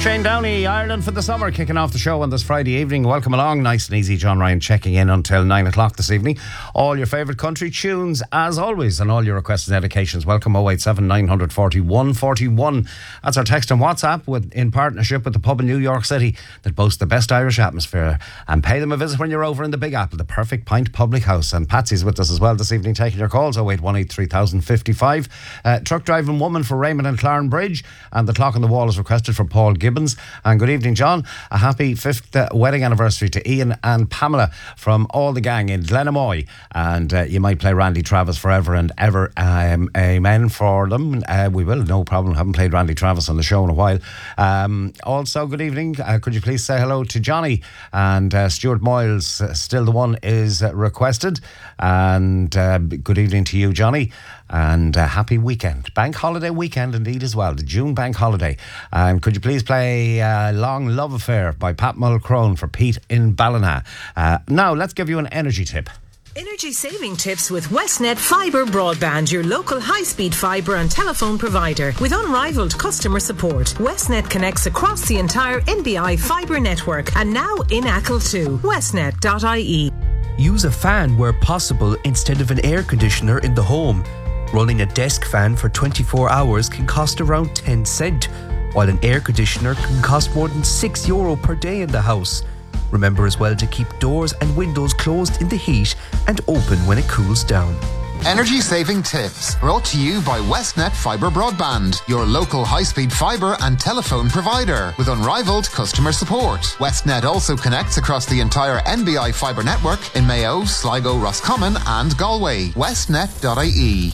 Shane Downey, Ireland for the summer, kicking off the show on this Friday evening. Welcome along, nice and easy. John Ryan checking in until 9 o'clock this evening. All your favourite country tunes, as always, and all your requests and dedications. Welcome 087 941 41. That's our text and WhatsApp in partnership with the pub in New York City that boasts the best Irish atmosphere. And pay them a visit when you're over in the Big Apple, the Perfect Pint Public House. And Patsy's with us as well this evening, taking your calls 0818 3055. Truck driving woman for Raymond and Clarn Bridge, and the clock on the wall is requested for Paul Gibbons. And good evening, John. A happy 5th wedding anniversary to Ian and Pamela from all the gang in Glenamoy. And you might play Randy Travis forever and ever. Amen for them. We will, no problem. Haven't played Randy Travis on the show in a while. Also, good evening. Could you please say hello to Johnny? And Stuart Moyles, still the one, is requested. And good evening to you, Johnny. And happy weekend. Bank holiday weekend indeed as well, the June bank holiday. And could you please play Long Love Affair by Pat Mulcrone for Pete in Ballina. Now let's give you an energy tip. Energy saving tips with Westnet Fibre Broadband, your local high-speed fibre and telephone provider. With unrivaled customer support, Westnet connects across the entire NBI fibre network and now in Achill too. Westnet.ie. Use a fan where possible instead of an air conditioner in the home. Running a desk fan for 24 hours can cost around 10 cents, while an air conditioner can cost more than €6 per day in the house. Remember as well to keep doors and windows closed in the heat and open when it cools down. Energy saving tips brought to you by Westnet Fibre Broadband, your local high-speed fibre and telephone provider with unrivaled customer support. Westnet also connects across the entire NBI fibre network in Mayo, Sligo, Roscommon and Galway. Westnet.ie.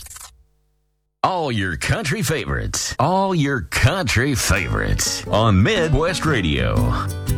All your country favorites. All your country favorites on Midwest Radio.